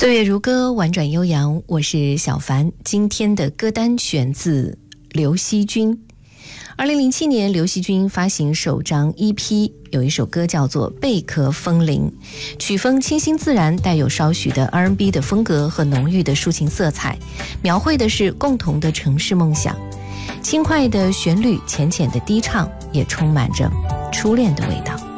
岁月如歌，婉转悠扬，我是小凡。今天的歌单选自刘惜君。2007年，刘惜君发行首张 EP， 有一首歌叫做《贝壳风铃》，曲风清新自然，带有少许的 R&B 的风格和浓郁的抒情色彩，描绘的是共同的城市梦想。轻快的旋律，浅浅的低唱，也充满着初恋的味道。